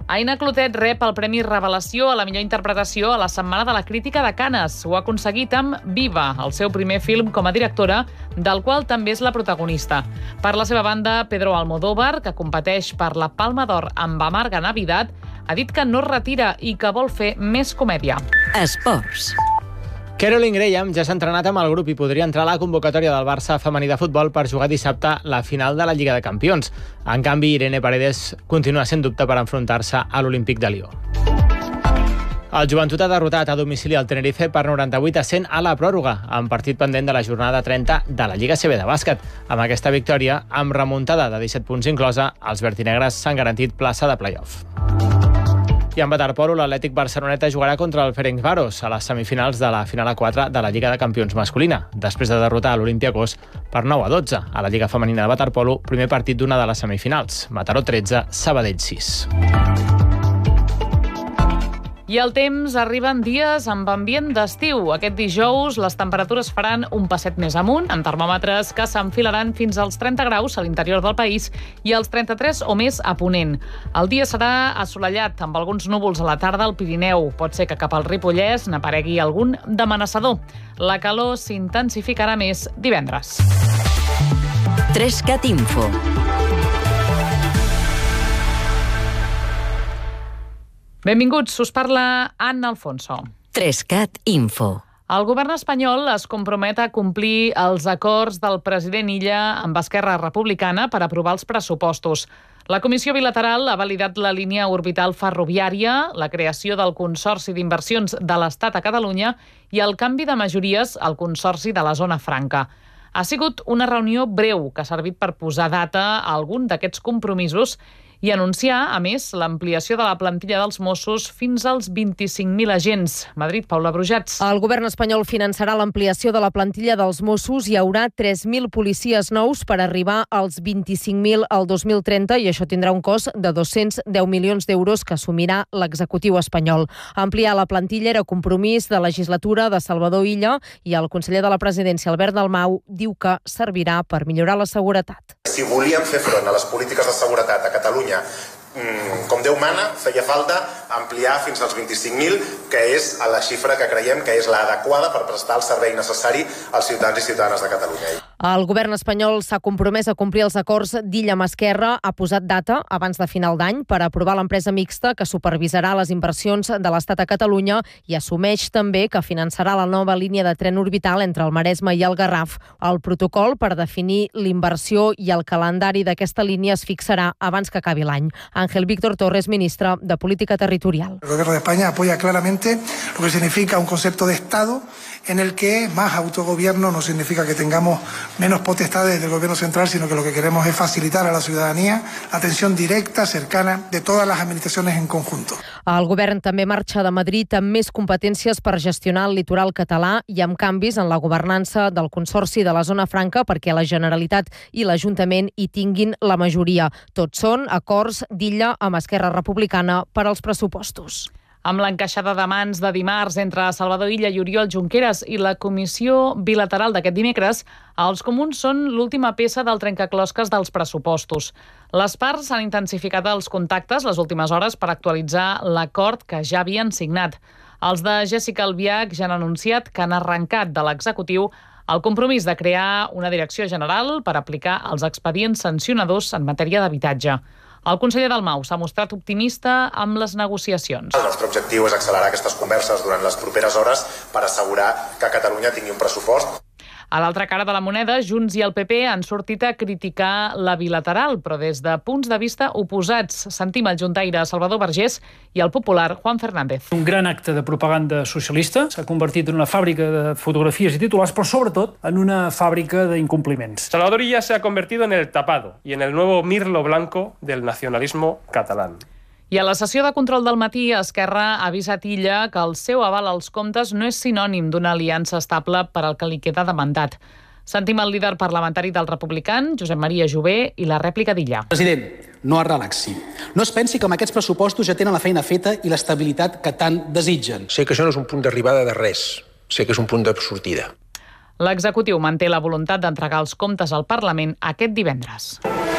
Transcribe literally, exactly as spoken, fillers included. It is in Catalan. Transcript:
Aina Clotet rep el Premi Revelació a la millor interpretació a la Setmana de la Crítica de Canes. Ho ha aconseguit amb Viva, el seu primer film com a directora, del qual també és la protagonista. Per la seva banda, Pedro Almodóvar, que competeix per la Palma d'Or amb Amarga Navidad, ha dit que no es retira i que vol fer més comèdia. Esports. Caroline Graham ja s'ha entrenat amb el grup i podria entrar a la convocatòria del Barça femení de futbol per jugar dissabte la final de la Lliga de Campions. En canvi, Irene Paredes continua sent dubte per enfrontar-se a l'Olímpic de Lió. El Joventut ha derrotat a domicili al Tenerife per noranta-vuit a cent a la pròrroga, en partit pendent de la jornada trenta de la Lliga C B de bàsquet. Amb aquesta victòria, amb remuntada de disset punts inclosa, els vertinegres s'han garantit plaça de play-off. I en waterpolo, l'Atlètic Barceloneta jugarà contra el Ferencváros a les semifinals de la final a quatre de la Lliga de Campions masculina, després de derrotar l'Olympiacos per nou a dotze a la Lliga femenina de waterpolo, primer partit d'una de les semifinals. Mataró tretze, Sabadell sis. I el temps arriba en dies amb ambient d'estiu. Aquest dijous les temperatures faran un passet més amunt, amb termòmetres que s'enfilaran fins als trenta graus a l'interior del país i als trenta-tres o més a Ponent. El dia serà assolellat, amb alguns núvols a la tarda al Pirineu. Pot ser que cap al Ripollès n'aparegui algun d'amenaçador. La calor s'intensificarà més divendres. Trescat Info. Benvinguts, us parla Anna Alfonso. Trescat Info. El govern espanyol es compromet a complir els acords del president Illa amb Esquerra Republicana per aprovar els pressupostos. La Comissió Bilateral ha validat la línia orbital ferroviària, la creació del Consorci d'Inversions de l'Estat a Catalunya i el canvi de majories al Consorci de la Zona Franca. Ha sigut una reunió breu que ha servit per posar data a algun d'aquests compromisos i anunciar, a més, l'ampliació de la plantilla dels Mossos fins als vint-i-cinc mil agents. Madrid, Paula Brujats. El govern espanyol finançarà l'ampliació de la plantilla dels Mossos. Hi haurà tres mil policies nous per arribar als vint-i-cinc mil al dos mil trenta i això tindrà un cost de dos-cents deu milions d'euros que assumirà l'executiu espanyol. Ampliar la plantilla era compromís de legislatura de Salvador Illa i el conseller de la presidència, Albert Dalmau, diu que servirà per millorar la seguretat. Si volíem fer front a les polítiques de seguretat a Catalunya com Déu mana, feia falta ampliar fins als vint-i-cinc mil, que és la xifra que creiem que és l'adequada per prestar el servei necessari als ciutadans i ciutadanes de Catalunya. El govern espanyol s'ha compromès a complir els acords d'Illa amb Esquerra, ha posat data abans de final d'any per aprovar l'empresa mixta que supervisarà les inversions de l'Estat a Catalunya i assumeix també que finançarà la nova línia de tren orbital entre el Maresme i el Garraf. El protocol per definir l'inversió i el calendari d'aquesta línia es fixarà abans que acabi l'any. Ángel Víctor Torres, ministre de Política Territorial. El Gobierno de España apoya claramente lo que significa un concepto de Estado en el que más autogobierno no significa que tengamos menos potestades del Gobierno central, sino que lo que queremos es facilitar a la ciudadanía la atención directa, cercana, de todas las administraciones en conjunto. El govern també marxa de Madrid amb més competències per gestionar el litoral català i amb canvis en la governança del Consorci de la Zona Franca perquè la Generalitat i l'Ajuntament hi tinguin la majoria. Tots són acords d'Illa amb Esquerra Republicana per als pressupostos. Amb l'encaixada de mans de dimarts entre Salvador Illa i Oriol Junqueras i la comissió bilateral d'aquest dimecres, els comuns són l'última peça del trencaclosques dels pressupostos. Les parts han intensificat els contactes les últimes hores per actualitzar l'acord que ja havien signat. Els de Jessica Albiach ja han anunciat que han arrencat de l'executiu el compromís de crear una direcció general per aplicar els expedients sancionadors en matèria d'habitatge. El conseller Dalmau s'ha mostrat optimista amb les negociacions. El nostre objectiu és accelerar aquestes converses durant les properes hores per assegurar que Catalunya tingui un pressupost. A l'altra cara de la moneda, Junts i el P P han sortit a criticar la bilateral, però des de punts de vista oposats. Sentim el juntaire Salvador Vergés i el popular Juan Fernández. Un gran acte de propaganda socialista s'ha convertit en una fàbrica de fotografies i titulars, però sobretot en una fàbrica d'incompliments. Salvador Illa se ha convertido en el tapado y en el nuevo mirlo blanco del nacionalismo catalán. I a la sessió de control del matí, Esquerra ha avisat Illa que el seu aval als comptes no és sinònim d'una aliança estable per al que li queda de mandat. Sentim el líder parlamentari del Republicans, Josep Maria Jové, i la rèplica d'Illa. President, no es relaxi. No es pensi que amb aquests pressupostos ja tenen la feina feta i l'estabilitat que tant desitgen. Sé que això no és un punt d'arribada de res. Sé que és un punt de sortida. L'executiu manté la voluntat d'entregar els comptes al Parlament aquest divendres.